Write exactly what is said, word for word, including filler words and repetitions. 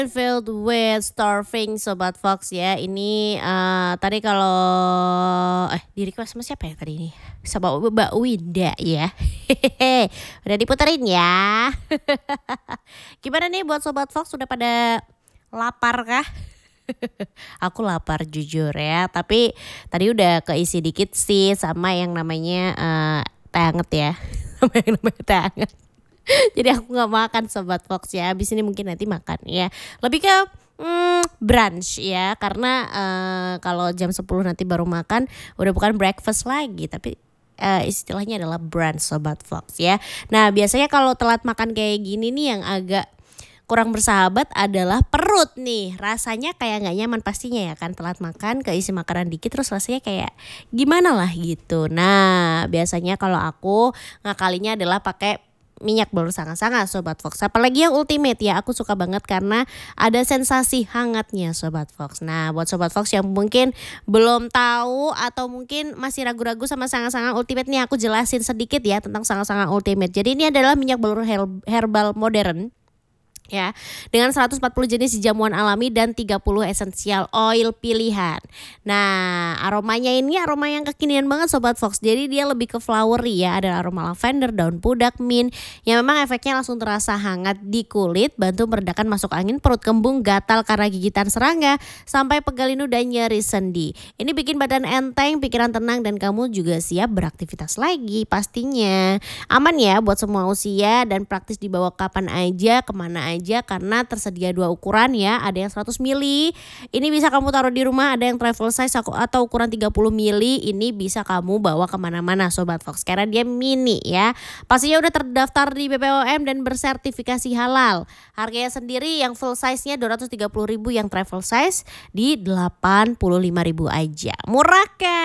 Filled with starving Sobat Fox ya. Ini, eee, tadi kalau eh di-request sama siapa ya tadi ini? Sama Mbak Winda ya. Udah diputerin ya. Gimana nih buat Sobat Fox udah pada lapar kah? Aku lapar jujur ya, tapi tadi udah keisi dikit sih sama yang namanya, eee, teh anget ya, sama yang namanya teh anget. Jadi aku nggak makan Sobat Fox ya, habis ini mungkin nanti makan ya. Lebih ke, mmm, brunch ya, karena, eee, kalau jam sepuluh nanti baru makan, udah bukan breakfast lagi, tapi, eee, istilahnya adalah brunch Sobat Fox ya. Nah biasanya kalau telat makan kayak gini nih yang agak kurang bersahabat adalah perut nih, rasanya kayak nggak nyaman pastinya ya kan, telat makan, keisi makanan dikit, terus rasanya kayak gimana lah gitu. Nah biasanya kalau aku ngakalinnya adalah pakai minyak bawang sanga-sanga Sobat Fox, apalagi yang ultimate ya, aku suka banget karena ada sensasi hangatnya Sobat Fox. Nah buat Sobat Fox yang mungkin belum tahu atau mungkin masih ragu-ragu sama sanga-sanga ultimate nih, aku jelasin sedikit ya tentang sanga-sanga ultimate. Jadi ini adalah minyak balur her herbal modern ya, dengan seratus empat puluh jenis jamuan alami dan tiga puluh essential oil pilihan. Nah aromanya ini aroma yang kekinian banget Sobat Fox, jadi dia lebih ke flowery ya, ada aroma lavender, daun pudak, mint, yang memang efeknya langsung terasa hangat di kulit, bantu meredakan masuk angin, perut kembung, gatal karena gigitan serangga, sampai pegal linu dan nyeri sendi. Ini bikin badan enteng, pikiran tenang, dan kamu juga siap beraktivitas lagi pastinya. Aman ya buat semua usia dan praktis dibawa kapan aja, kemana aja, karena tersedia dua ukuran ya, ada yang seratus mililiter, ini bisa kamu taruh di rumah, ada yang travel size atau ukuran tiga puluh mililiter, ini bisa kamu bawa kemana-mana Sobat Fox, karena dia mini ya. Pastinya udah terdaftar di B P O M dan bersertifikasi halal. Harganya sendiri yang full size-nya dua ratus tiga puluh ribu, yang travel size di delapan puluh lima ribu aja. Murah kan?